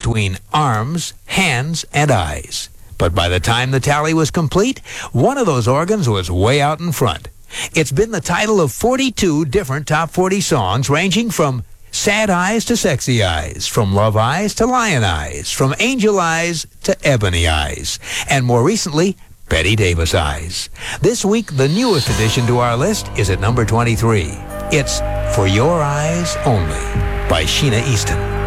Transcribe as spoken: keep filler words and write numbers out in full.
between arms, hands, and eyes. But by the time the tally was complete, one of those organs was way out in front. It's been the title of forty-two different top forty songs, ranging from Sad Eyes to Sexy Eyes, from Love Eyes to Lion Eyes, from Angel Eyes to Ebony Eyes, and more recently, Betty Davis Eyes. This week, the newest addition to our list is at number twenty-three. It's For Your Eyes Only by Sheena Easton.